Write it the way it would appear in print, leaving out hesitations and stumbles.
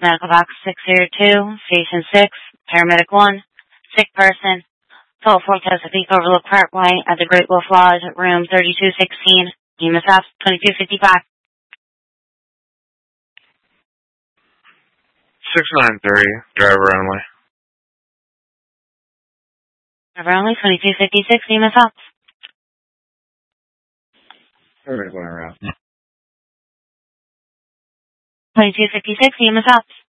Medical box 602, station 6, paramedic 1, sick person, total forecast of Peak Overlook Parkway at the Great Wolf Lodge, room 3216, EMS ops 2255. 693, driver only. Driver only, 2256, EMS ops. Paramedic 1 around. 2256, EMS ops.